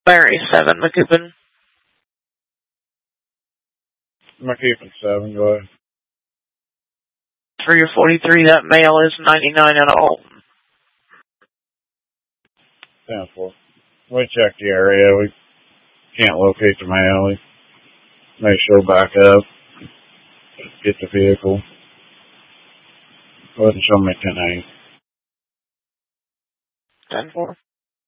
Larry 7, McCoopin. McCoopin 7, go ahead. For your 43, that male is 99 at all. 10-4. We checked the area. We can't locate the male. We may show back up. Get the vehicle. Go ahead and show me 10-8. 10-4.